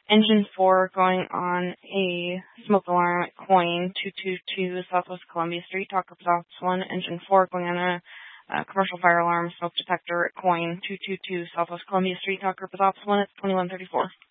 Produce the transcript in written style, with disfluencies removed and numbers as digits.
Engine 4 going on a smoke alarm at Coin 222 Southwest Columbia Street, Talker Pizzaps 1. Engine 4 going on a commercial fire alarm smoke detector at Coin 222 Southwest Columbia Street, Talker Pizzaps 1. It's 2134.